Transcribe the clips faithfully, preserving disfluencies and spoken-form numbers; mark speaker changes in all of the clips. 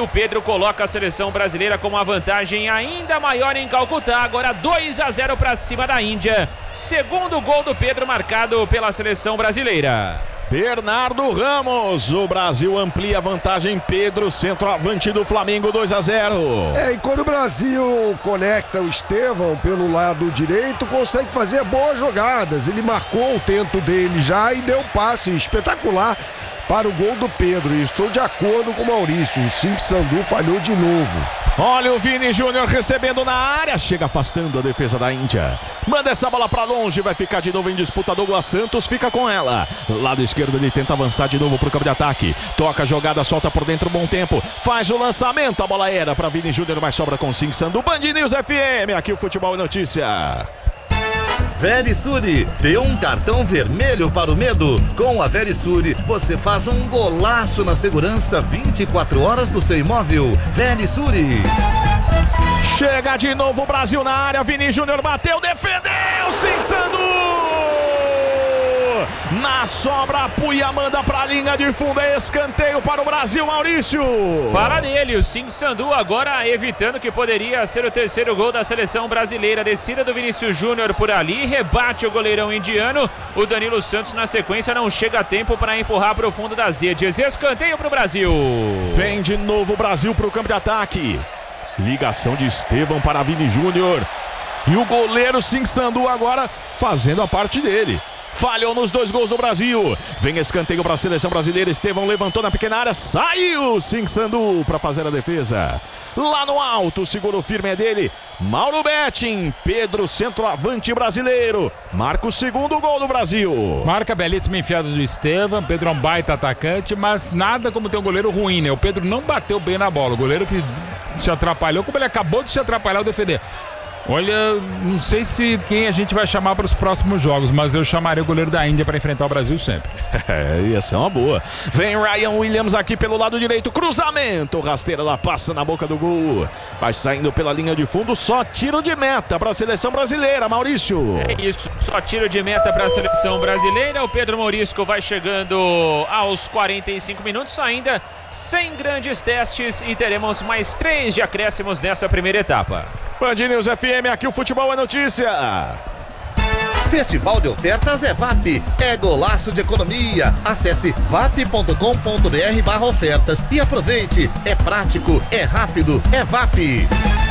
Speaker 1: o Pedro coloca a seleção brasileira com uma vantagem ainda maior em Calcutá. Agora dois a zero para cima da Índia. Segundo gol do Pedro marcado pela seleção brasileira.
Speaker 2: Bernardo Ramos, o Brasil amplia a vantagem. Pedro, centroavante do Flamengo, dois a zero.
Speaker 3: É, e quando o Brasil conecta o Estevão pelo lado direito, consegue fazer boas jogadas. Ele marcou o tento dele já e deu passe espetacular para o gol do Pedro. E estou de acordo com o Maurício, o Singh Sandhu falhou de novo.
Speaker 2: Olha o Vini Júnior recebendo na área, chega afastando a defesa da Índia. Manda essa bola pra longe, vai ficar de novo em disputa. Douglas Santos fica com ela. Lado esquerdo ele tenta avançar de novo pro campo de ataque. Toca a jogada, solta por dentro, bom tempo. Faz o lançamento, a bola era pra Vini Júnior, mas sobra com Singh Sandhu. Band News F M, aqui o Futebol é Notícia.
Speaker 4: Verisure, dê um cartão vermelho para o medo. Com a Verisure, você faz um golaço na segurança vinte e quatro horas do seu imóvel. Verisure.
Speaker 2: Chega de novo o Brasil na área, Vini Júnior bateu, defendeu, Singh Sandhu. Na sobra, Apuia manda pra linha de fundo, é escanteio para o Brasil, Maurício.
Speaker 1: Fala nele, o Singh Sandhu agora evitando que poderia ser o terceiro gol da seleção brasileira. Descida do Vinícius Júnior por ali, rebate o goleirão indiano. O Danilo Santos na sequência não chega a tempo para empurrar para o fundo das redes. Escanteio para o Brasil.
Speaker 2: Vem de novo o Brasil para o campo de ataque. Ligação de Estevão para Vini Júnior. E o goleiro Singh Sandhu agora fazendo a parte dele. Falhou nos dois gols do Brasil. Vem escanteio para a seleção brasileira. Estevão levantou na pequena área. Saiu Singh Sandhu para fazer a defesa. Lá no alto, seguro firme é dele. Mauro Betting. Pedro, centroavante brasileiro. Marca o segundo gol do Brasil.
Speaker 5: Marca belíssima enfiada do Estevão. Pedro é um baita atacante, mas nada como ter um goleiro ruim, né? O Pedro não bateu bem na bola. O goleiro que se atrapalhou, como ele acabou de se atrapalhar ao defender. Olha, não sei se quem a gente vai chamar para os próximos jogos, mas eu chamaria o goleiro da Índia para enfrentar o Brasil sempre.
Speaker 2: É, ia ser uma boa. Vem Ryan Williams aqui pelo lado direito, cruzamento, rasteira lá, passa na boca do gol. Vai saindo pela linha de fundo, só tiro de meta para a seleção brasileira, Maurício.
Speaker 1: É isso, só tiro de meta para a seleção brasileira. O Pedro Morisco vai chegando aos quarenta e cinco minutos ainda, sem grandes testes, e teremos mais três de acréscimos nessa primeira etapa.
Speaker 2: Band News F M, aqui o Futebol é Notícia.
Speaker 4: Festival de ofertas é V A P, é golaço de economia. Acesse vap ponto com ponto br barra ofertas e aproveite. É prático, é rápido, é V A P.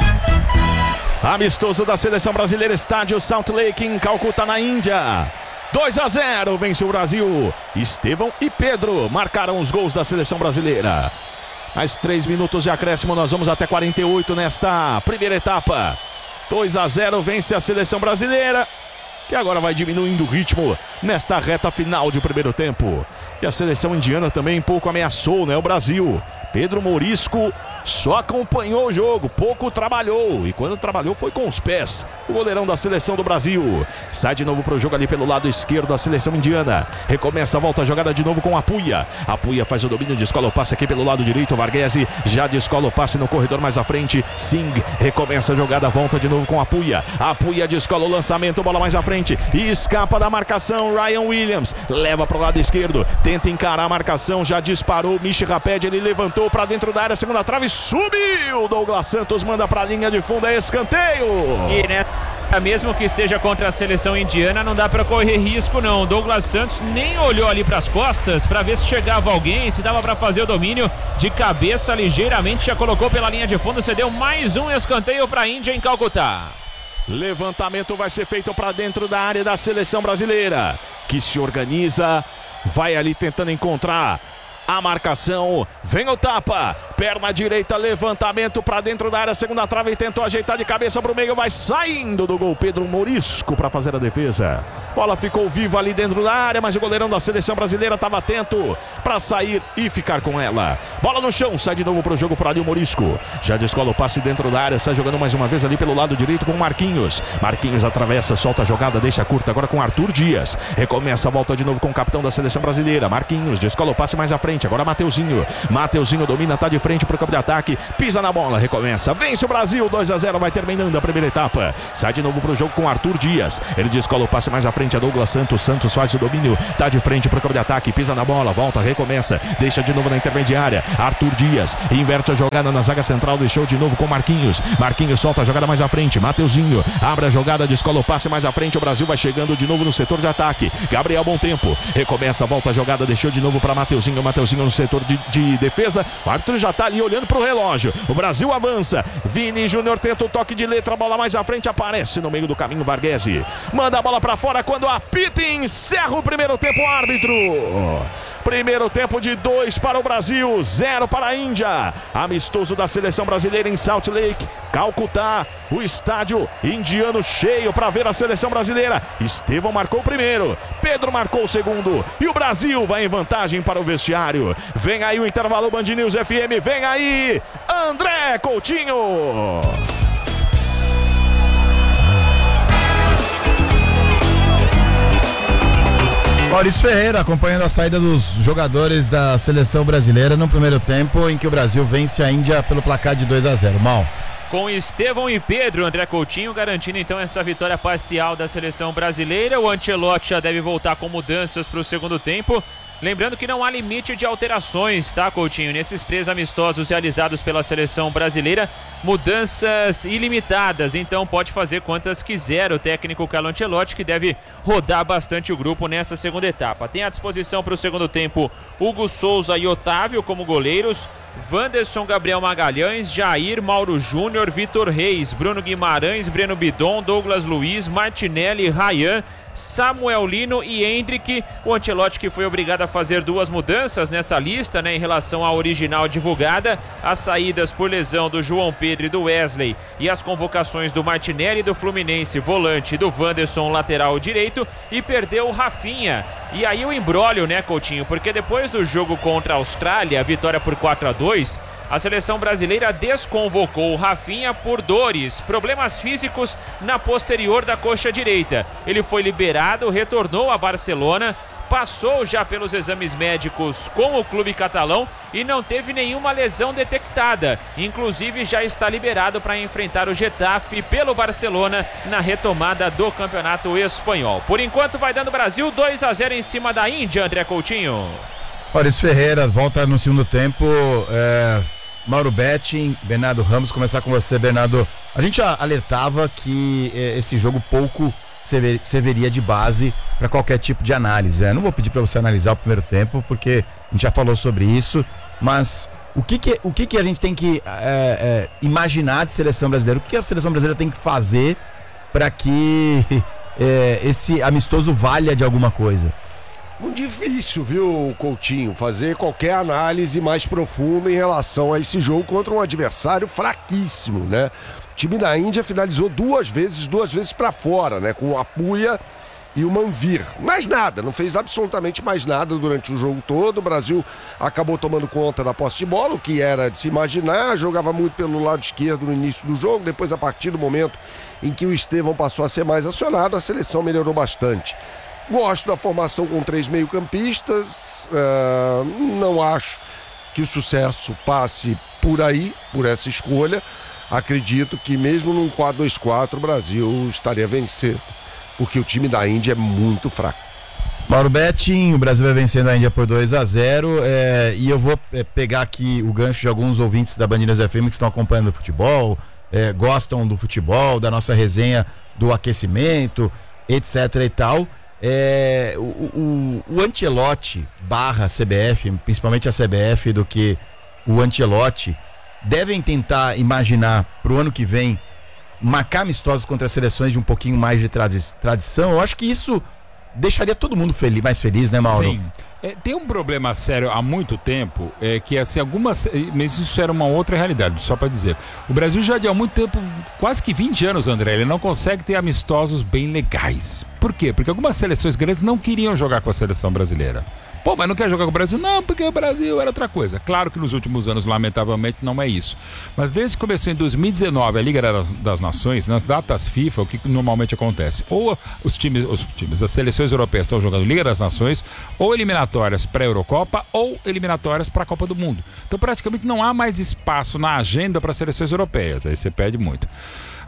Speaker 2: Amistoso da seleção brasileira, estádio Salt Lake em Calcutá, na Índia. dois a zero, vence o Brasil. Estevão e Pedro marcaram os gols da seleção brasileira. Mais três minutos de acréscimo, nós vamos até quarenta e oito nesta primeira etapa. dois a zero, vence a seleção brasileira, que agora vai diminuindo o ritmo nesta reta final de primeiro tempo. E a seleção indiana também pouco ameaçou, né, o Brasil. Pedro Morisco só acompanhou o jogo, pouco trabalhou, e quando trabalhou foi com os pés. O goleirão da seleção do Brasil sai de novo para o jogo ali pelo lado esquerdo da seleção indiana. Recomeça a volta, a jogada de novo com Apuia. Apuia faz o domínio, descola o passe aqui pelo lado direito. Varghese já descola o passe no corredor mais à frente. Singh recomeça a jogada, volta de novo com Apuia. Apuia descola o lançamento, bola mais à frente e escapa da marcação. Ryan Williams leva para o lado esquerdo, tenta encarar a marcação, já disparou. Michi Raped, ele levantou para dentro da área, segunda trave, subiu. Douglas Santos manda para a linha de fundo, é escanteio.
Speaker 1: E né, mesmo que seja contra a seleção indiana, não dá para correr risco não. Douglas Santos nem olhou ali para as costas para ver se chegava alguém, se dava para fazer o domínio de cabeça ligeiramente, já colocou pela linha de fundo, cedeu mais um escanteio para a Índia em Calcutá.
Speaker 2: Levantamento vai ser feito para dentro da área da seleção brasileira, que se organiza, vai ali tentando encontrar a marcação, vem o tapa, perna direita, levantamento para dentro da área, segunda trave, tentou ajeitar de cabeça para o meio, vai saindo do gol Pedro Morisco para fazer a defesa. Bola ficou viva ali dentro da área, mas o goleirão da seleção brasileira estava atento para sair e ficar com ela. Bola no chão, sai de novo para o jogo para ali o Morisco. Já descola o passe dentro da área, sai jogando mais uma vez ali pelo lado direito com Marquinhos. Marquinhos atravessa, solta a jogada, deixa curta agora com Arthur Dias. Recomeça a volta de novo com o capitão da seleção brasileira. Marquinhos descola o passe mais à frente, agora Mateuzinho. Mateuzinho domina, tá de frente pro campo de ataque, pisa na bola, recomeça, vence o Brasil, dois a zero, vai terminando a primeira etapa. Sai de novo pro jogo com Arthur Dias. Ele descola o passe mais à frente frente é Douglas Santos. Santos faz o domínio, tá de frente pro campo de ataque, pisa na bola, volta, recomeça, deixa de novo na intermediária. Arthur Dias inverte a jogada na zaga central, deixou de novo com Marquinhos. Marquinhos solta a jogada mais à frente. Mateuzinho abre a jogada, descola o passe mais à frente. O Brasil vai chegando de novo no setor de ataque. Gabriel Bom Tempo recomeça, volta a jogada, deixou de novo para Mateuzinho. Mateuzinho no setor de, de defesa. O árbitro já tá ali olhando pro relógio. O Brasil avança. Vini Júnior tenta o toque de letra, a bola mais à frente, aparece no meio do caminho. Varghese manda a bola para fora quando apita e encerra o primeiro tempo. Árbitro. Primeiro tempo de dois para o Brasil, zero para a Índia. Amistoso da seleção brasileira em Salt Lake, Calcutá. O estádio indiano cheio para ver a seleção brasileira. Estevão marcou o primeiro, Pedro marcou o segundo e o Brasil vai em vantagem para o vestiário. Vem aí o intervalo Band News F M, vem aí André Coutinho.
Speaker 6: Maurício Ferreira acompanhando a saída dos jogadores da seleção brasileira no primeiro tempo em que o Brasil vence a Índia pelo placar de dois a zero. Mal.
Speaker 1: Com Estevão e Pedro, André Coutinho garantindo então essa vitória parcial da seleção brasileira. O Ancelotti já deve voltar com mudanças para o segundo tempo. Lembrando que não há limite de alterações, tá, Coutinho? Nesses três amistosos realizados pela seleção brasileira, mudanças ilimitadas, então pode fazer quantas quiser o técnico Carlo Ancelotti, que deve rodar bastante o grupo nessa segunda etapa. Tem à disposição para o segundo tempo Hugo Souza e Otávio como goleiros, Wanderson, Gabriel Magalhães, Jair, Mauro Júnior, Vitor Reis, Bruno Guimarães, Breno Bidon, Douglas Luiz, Martinelli, Ryan, Samuel Lino e Hendrick. O Ancelotti que foi obrigado a fazer duas mudanças nessa lista, né, em relação à original divulgada, as saídas por lesão do João Pedro e do Wesley e as convocações do Martinelli do Fluminense, volante, do Wanderson, lateral direito, e perdeu o Rafinha. E aí o imbróglio, né, Coutinho, porque depois do jogo contra a Austrália, a vitória por quatro a dois, a seleção brasileira desconvocou o Rafinha por dores, problemas físicos na posterior da coxa direita. Ele foi liberado, retornou a Barcelona, passou já pelos exames médicos com o clube catalão e não teve nenhuma lesão detectada. Inclusive já está liberado para enfrentar o Getafe pelo Barcelona na retomada do campeonato espanhol. Por enquanto vai dando Brasil dois a zero em cima da Índia, André Coutinho.
Speaker 6: Maurício Ferreira volta no segundo tempo. É... Mauro Betting, Bernardo Ramos, começar com você, Bernardo. A gente alertava que eh, esse jogo pouco server, serviria de base para qualquer tipo de análise. Né? Não vou pedir para você analisar o primeiro tempo, porque a gente já falou sobre isso, mas o que, que, o que, que a gente tem que eh, eh, imaginar de seleção brasileira? O que a seleção brasileira tem que fazer para que eh, esse amistoso valha de alguma coisa?
Speaker 3: Muito difícil, viu, Coutinho, fazer qualquer análise mais profunda em relação a esse jogo contra um adversário fraquíssimo, né? O time da Índia finalizou duas vezes, duas vezes para fora, né? Com o Apuia e o Manvir. Mais nada, não fez absolutamente mais nada durante o jogo todo. O Brasil acabou tomando conta da posse de bola, o que era de se imaginar. Jogava muito pelo lado esquerdo no início do jogo, depois a partir do momento em que o Estevão passou a ser mais acionado, a seleção melhorou bastante. Gosto da formação com três meio-campistas, uh, não acho que o sucesso passe por aí, por essa escolha. Acredito que mesmo num quatro dois quatro o Brasil estaria vencendo, porque o time da Índia é muito fraco.
Speaker 6: Mauro Betting, o Brasil vai vencendo a Índia por dois a zero, é, e eu vou é, pegar aqui o gancho de alguns ouvintes da Band News F M que estão acompanhando o futebol, é, gostam do futebol, da nossa resenha do aquecimento, etc e tal. É, o, o, o Ancelotti barra C B F, principalmente a C B F do que o Ancelotti, devem tentar imaginar pro ano que vem marcar amistosos contra as seleções de um pouquinho mais de tradi- tradição. Eu acho que isso deixaria todo mundo feliz, mais feliz, né, Mauro?
Speaker 5: Sim. É, tem um problema sério há muito tempo, é que assim, algumas, mas isso era uma outra realidade, só para dizer. O Brasil já de há muito tempo, quase que vinte anos, André, ele não consegue ter amistosos bem legais. Por quê? Porque algumas seleções grandes não queriam jogar com a seleção brasileira. Pô, mas não quer jogar com o Brasil? Não, porque o Brasil era outra coisa. Claro que nos últimos anos, lamentavelmente, não é isso. Mas desde que começou em dois mil e dezenove a Liga das, das Nações, nas datas FIFA, o que normalmente acontece? Ou os times, os times, as seleções europeias estão jogando Liga das Nações, ou eliminatórias para a Eurocopa, ou eliminatórias para a Copa do Mundo. Então praticamente não há mais espaço na agenda para seleções europeias. Aí você perde muito.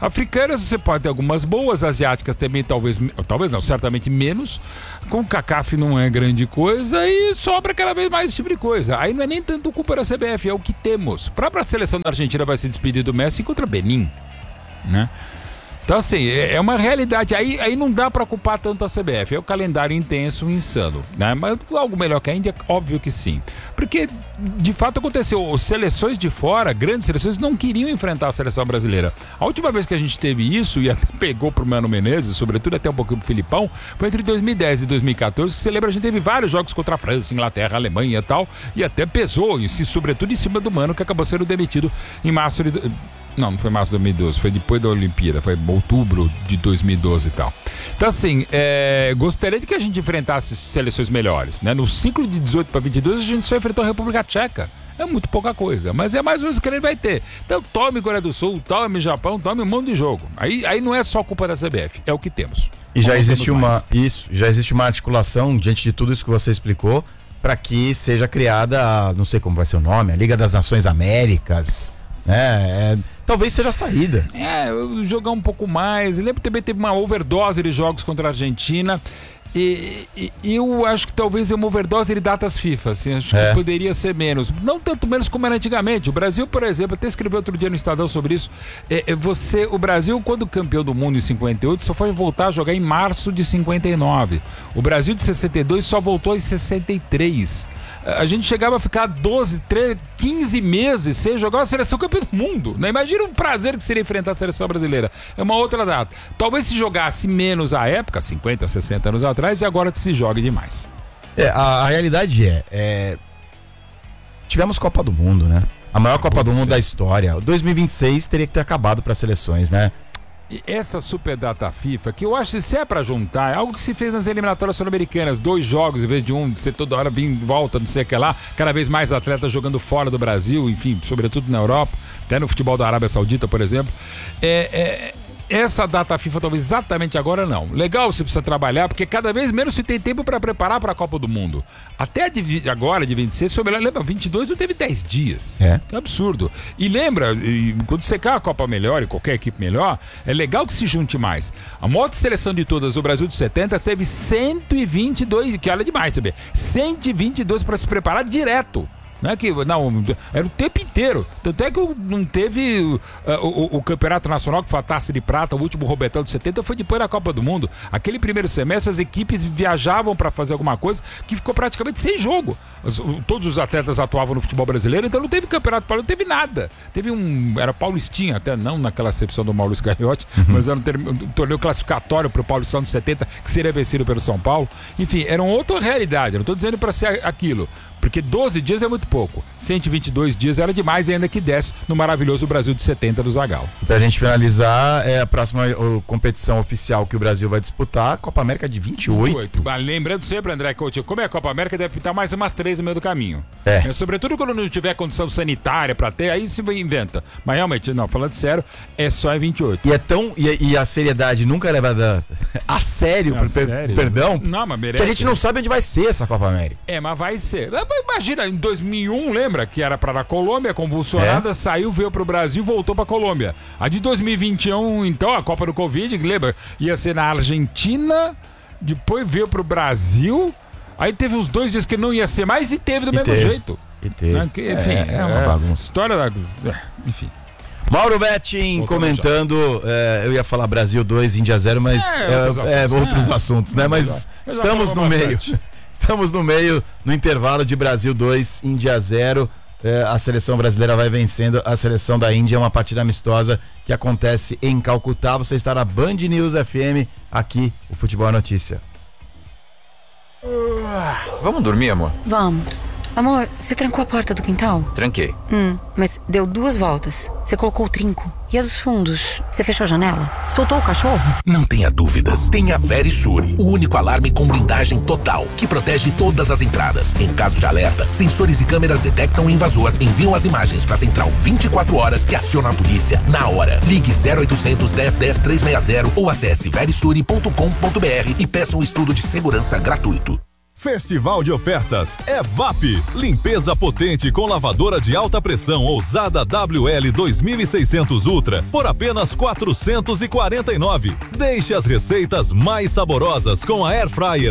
Speaker 5: Africanas você pode ter algumas boas, asiáticas também talvez, talvez não, certamente menos. Com o CACAF não é grande coisa e sobra cada vez mais esse tipo de coisa. Aí não é nem tanto culpa da C B F, é o que temos. A própria seleção da Argentina vai se despedir do Messi contra Benin, né? Então assim, é uma realidade, aí, aí não dá pra culpar tanto a C B F, é o calendário intenso, insano, né? Mas algo melhor que a Índia, óbvio que sim. Porque, de fato, aconteceu, seleções de fora, grandes seleções, não queriam enfrentar a seleção brasileira. A última vez que a gente teve isso, e até pegou pro Mano Menezes, sobretudo até um pouquinho pro Filipão, foi entre dois mil e dez e dois mil e quatorze, você lembra, a gente teve vários jogos contra a França, Inglaterra, Alemanha e tal, e até pesou, e, sobretudo em cima do Mano, que acabou sendo demitido em março de... Não, não foi março de dois mil e doze, foi depois da Olimpíada, foi outubro de dois mil e doze e tal. Então assim, é, gostaria de que a gente enfrentasse seleções melhores, né? No ciclo de dezoito para vinte e dois a gente só enfrentou a República Tcheca. É muito pouca coisa, mas é mais ou menos o que ele vai ter. Então tome Coreia do Sul, tome Japão, tome um monte de jogo. Aí, aí não é só culpa da C B F, é o que temos.
Speaker 6: E já existe uma, isso, já existe uma articulação, diante de tudo isso que você explicou, para que seja criada, não sei como vai ser o nome, a Liga das Nações Américas, né? É, talvez seja a saída.
Speaker 5: É, jogar um pouco mais. Eu lembro que também teve uma overdose de jogos contra a Argentina. E, e, e eu acho que talvez é uma overdose de datas FIFA, assim, acho
Speaker 6: É.
Speaker 5: que poderia ser menos. Não tanto menos como era antigamente. O Brasil, por exemplo, até escrevi outro dia no Estadão sobre isso. É, é você, o Brasil, quando campeão do mundo em cinquenta e oito, só foi voltar a jogar em março de cinquenta e nove. O Brasil de sessenta e dois só voltou em sessenta e três. A gente chegava a ficar doze, treze, quinze meses sem jogar uma seleção campeã do mundo, né? Imagina o prazer que seria enfrentar a seleção brasileira. É uma outra data. Talvez se jogasse menos à época, cinquenta, sessenta anos atrás, e agora se jogue demais.
Speaker 6: É, a, a realidade é, é. Tivemos Copa do Mundo, né? A maior Copa
Speaker 5: Pode
Speaker 6: do Mundo
Speaker 5: ser.
Speaker 6: da história. dois mil e vinte e seis teria que ter acabado para as seleções, né?
Speaker 5: E essa super data FIFA, que eu acho que se é pra juntar, é algo que se fez nas eliminatórias sul-americanas, dois jogos em vez de um, você toda hora vir volta, não sei o que lá, cada vez mais atletas jogando fora do Brasil, enfim, sobretudo na Europa, até no futebol da Arábia Saudita, por exemplo. É, é, essa data FIFA, talvez exatamente agora, não. Legal, você precisa trabalhar, porque cada vez menos se tem tempo para preparar para a Copa do Mundo. Até de, agora, de vinte e seis, foi melhor. Lembra, vinte e dois não teve dez dias.
Speaker 6: É.
Speaker 5: Que absurdo. E lembra, e quando você quer a Copa melhor e qualquer equipe melhor, é legal que se junte mais. A maior seleção de todas, o Brasil de setenta, teve cento e vinte e dois, que olha demais, sabe? cento e vinte e dois para se preparar direto. Não é que, não, era o tempo inteiro. Tanto é que não teve uh, o, o, o campeonato nacional, que foi a Taça de Prata, o último Robertão de setenta, foi depois da Copa do Mundo. Aquele primeiro semestre, as equipes viajavam para fazer alguma coisa que ficou praticamente sem jogo. Os, o, todos os atletas atuavam no futebol brasileiro, então não teve campeonato paulista, não teve nada. Teve um, era Paulistinha, até não naquela acepção do Maurício Gagliotti, uhum. mas era um, ter, um torneio classificatório para o Paulistão de setenta, que seria vencido pelo São Paulo. Enfim, era uma outra realidade. Eu não estou dizendo para ser aquilo. Porque doze dias é muito pouco. cento e vinte e dois dias era demais, ainda que desse no maravilhoso Brasil de setenta do Zagallo.
Speaker 6: Pra gente finalizar, é a próxima o, competição oficial que o Brasil vai disputar, a Copa América de vinte e oito.
Speaker 5: vinte e oito. Mas lembrando sempre, André Coutinho, como é a Copa América, deve pintar mais umas três no meio do caminho.
Speaker 6: É.
Speaker 5: É, sobretudo quando não tiver condição sanitária pra ter, aí se inventa. Mas realmente, não, falando sério, é só em vinte e oito.
Speaker 6: E é tão. E, e a seriedade nunca é levada a sério,
Speaker 5: A
Speaker 6: per,
Speaker 5: sério?
Speaker 6: perdão.
Speaker 5: Não, mas merece.
Speaker 6: Que a gente não sabe onde vai ser essa Copa América.
Speaker 5: É, mas vai ser. Imagina, em dois mil e um, lembra que era para a Colômbia, convulsionada,
Speaker 6: É.
Speaker 5: saiu, veio pro Brasil, voltou pra Colômbia. A de dois mil e vinte e um, então, a Copa do Covid, lembra? Ia ser na Argentina, depois veio pro Brasil, aí teve uns dois dias que não ia ser mais e teve do
Speaker 6: E
Speaker 5: mesmo
Speaker 6: teve.
Speaker 5: jeito.
Speaker 6: E teve.
Speaker 5: Né? Que, enfim,
Speaker 6: é, é uma bagunça.
Speaker 5: História da. é, Enfim.
Speaker 6: Mauro Betting
Speaker 5: Voltamos
Speaker 6: comentando, é, eu ia falar Brasil dois, Índia zero, mas
Speaker 5: É,
Speaker 6: é,
Speaker 5: outros
Speaker 6: é,
Speaker 5: assuntos,
Speaker 6: outros
Speaker 5: né?
Speaker 6: assuntos, né? Mas
Speaker 5: Mas já
Speaker 6: estamos no
Speaker 5: falamos
Speaker 6: meio.
Speaker 5: bastante.
Speaker 6: Estamos no meio, no intervalo de Brasil dois, Índia zero. É, a seleção brasileira vai vencendo a seleção da Índia, é uma partida amistosa que acontece em Calcutá. Você está na Band News F M, aqui o Futebol é Notícia.
Speaker 7: Vamos dormir, amor?
Speaker 8: Vamos. Amor, você trancou a porta do quintal?
Speaker 7: Tranquei.
Speaker 8: Hum, mas deu duas voltas. Você colocou o trinco. E a dos fundos? Você fechou a janela? Soltou o cachorro?
Speaker 9: Não tenha dúvidas. Tenha Verisure, o único alarme com blindagem total, que protege todas as entradas. Em caso de alerta, sensores e câmeras detectam o invasor, enviam as imagens para a central vinte e quatro horas que aciona a polícia na hora. Ligue zero oitocentos, dez, dez, trezentos e sessenta ou acesse verisure ponto com ponto br e peça um estudo de segurança gratuito.
Speaker 7: Festival de ofertas é V A P. Limpeza potente com lavadora de alta pressão ousada W L dois mil e seiscentos Ultra por apenas quatrocentos e quarenta e nove. Deixe as receitas mais saborosas com a Air Fryer